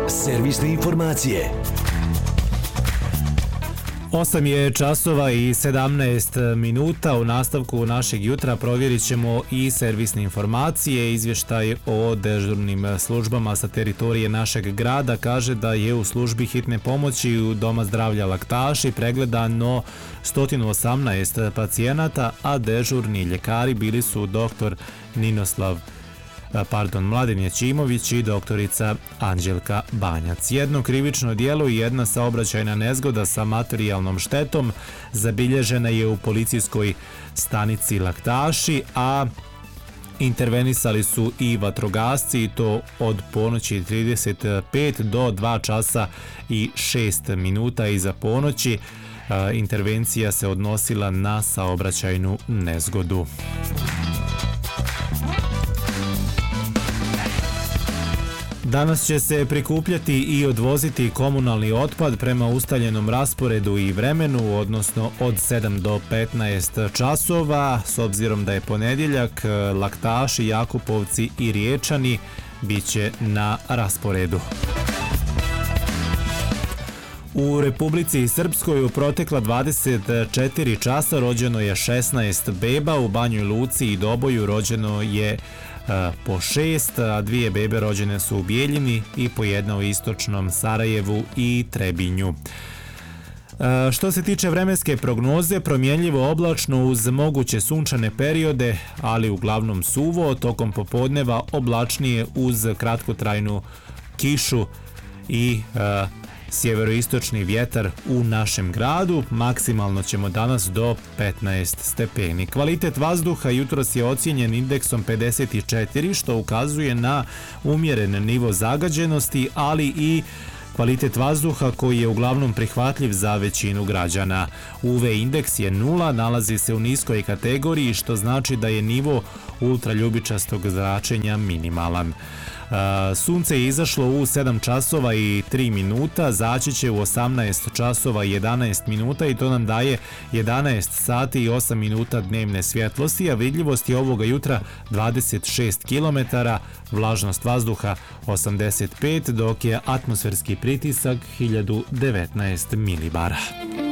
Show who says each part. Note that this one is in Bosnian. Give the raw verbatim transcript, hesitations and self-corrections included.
Speaker 1: Servisne informacije.
Speaker 2: osam je časova i sedamnaest minuta. U nastavku našeg jutra provjerit ćemo i servisne informacije. Izvještaj o dežurnim službama sa teritorije našeg grada kaže da je u službi hitne pomoći u Doma zdravlja Laktaši pregledano sto osamnaest pacijenata, a dežurni ljekari bili su doktor Ninoslav Pardon, Mladen Jačimović i doktorica Anđelka Banjac. Jedno krivično djelo i jedna saobraćajna nezgoda sa materijalnom štetom zabilježena je u policijskoj stanici Laktaši, a intervenisali su i vatrogasci, i to od ponoći trideset pet do dva časa i šest minuta iza ponoći. Intervencija se odnosila na saobraćajnu nezgodu. Danas će se prikupljati i odvoziti komunalni otpad prema ustaljenom rasporedu i vremenu, odnosno od sedam do petnaest časova. S obzirom da je ponedjeljak, Laktaši, Jakupovci i Riječani bit će na rasporedu. U Republici Srpskoj u protekla dvadeset četiri časa rođeno je šesnaest beba, u Banjoj Luci i Doboju rođeno je po šest, a dvije bebe rođene su u Bijeljini i po jedna u istočnom Sarajevu i Trebinju. Što se tiče vremenske prognoze, promjenljivo oblačno uz moguće sunčane periode, ali uglavnom suvo, tokom popodneva oblačnije uz kratkotrajnu kišu i e, sjeveroistočni vjetar u našem gradu. Maksimalno ćemo danas do petnaest stepeni. Kvalitet vazduha jutros je ocijenjen indeksom pedeset četiri, što ukazuje na umjeren nivo zagađenosti, ali i kvalitet vazduha koji je uglavnom prihvatljiv za većinu građana. U ve indeks je nula, nalazi se u niskoj kategoriji, što znači da je nivo ultraljubičastog zračenja minimalan. Sunce je izašlo u sedam časova i tri minuta, zaći će u osamnaest časova i jedanaest minuta i to nam daje jedanaest sati i osam minuta dnevne svjetlosti, a vidljivost je ovoga jutra dvadeset šest kilometara, vlažnost vazduha osamdeset pet, dok je atmosferski pritisak hiljadu devetnaest milibara.